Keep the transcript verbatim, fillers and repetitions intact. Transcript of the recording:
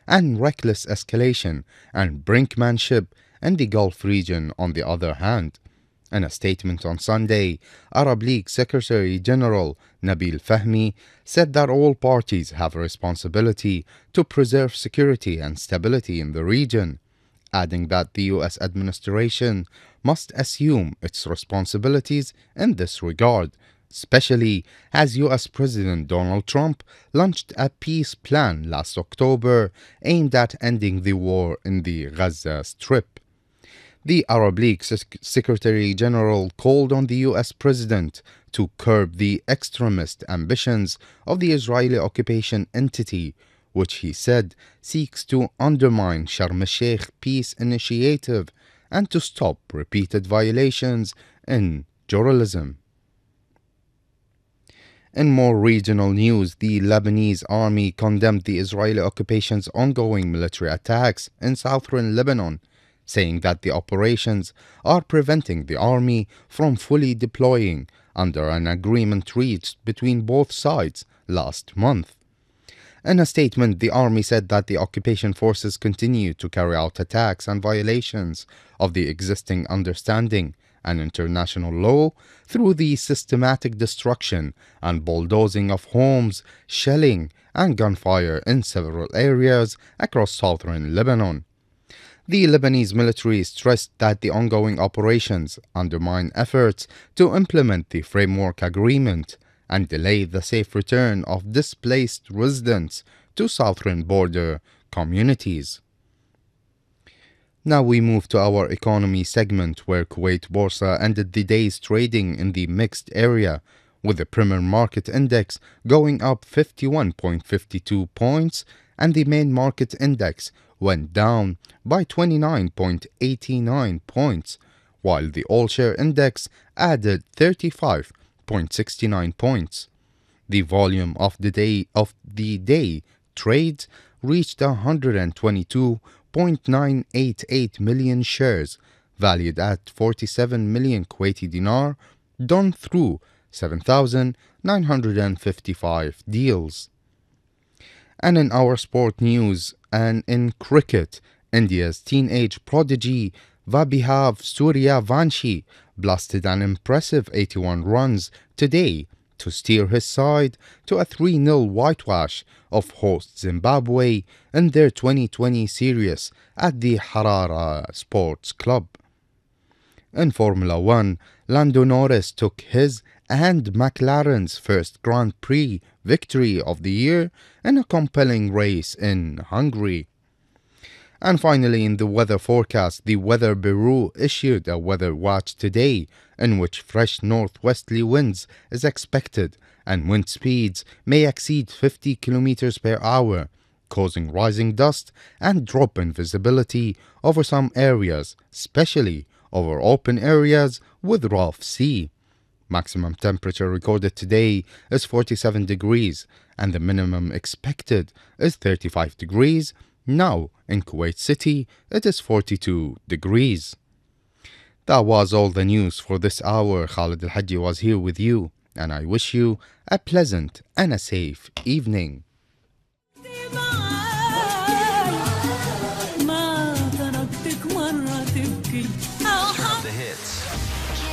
and reckless escalation and brinkmanship in the Gulf region on the other hand. In a statement on Sunday, Arab League Secretary General Nabil Fahmy said that all parties have a responsibility to preserve security and stability in the region, adding that the U S administration must assume its responsibilities in this regard, especially as U S President Donald Trump launched a peace plan last October aimed at ending the war in the Gaza Strip. The Arab League Secretary General called on the U S President to curb the extremist ambitions of the Israeli occupation entity, which he said seeks to undermine Sharm el-Sheikh peace initiative and to stop repeated violations in journalism. In more regional news, the Lebanese army condemned the Israeli occupation's ongoing military attacks in southern Lebanon, saying that the operations are preventing the army from fully deploying under an agreement reached between both sides last month. In a statement, the army said that the occupation forces continue to carry out attacks and violations of the existing understanding and international law through the systematic destruction and bulldozing of homes, shelling, and gunfire in several areas across southern Lebanon. The Lebanese military stressed that the ongoing operations undermine efforts to implement the framework agreement and delay the safe return of displaced residents to southern border communities. Now we move to our economy segment, where Kuwait Borsa ended the day's trading in the mixed area, with the Premier Market Index going up fifty-one point five two points and the main market index went down by twenty-nine point eight nine points, while the All-Share Index added thirty-five point six nine points. The volume of the day of the day trades reached one hundred twenty-two point nine eight eight million shares, valued at forty-seven million Kuwaiti dinar, done through seven thousand nine hundred fifty-five deals. And in our sport news and in cricket, India's teenage prodigy Vaibhav Suryavanshi blasted an impressive eighty-one runs today to steer his side to a three nil whitewash of host Zimbabwe in their twenty twenty series at the Harare Sports Club. In Formula One, Lando Norris took his and McLaren's first Grand Prix victory of the year in a compelling race in Hungary. And finally, in the weather forecast, the Weather Bureau issued a weather watch today in which fresh northwesterly winds is expected and wind speeds may exceed fifty kilometers per hour, causing rising dust and drop in visibility over some areas, especially over open areas with rough sea. Maximum temperature recorded today is forty-seven degrees and the minimum expected is thirty-five degrees. Now, in Kuwait City, it is forty-two degrees. That was all the news for this hour. Khalid Al-Hajji was here with you, and I wish you a pleasant and a safe evening.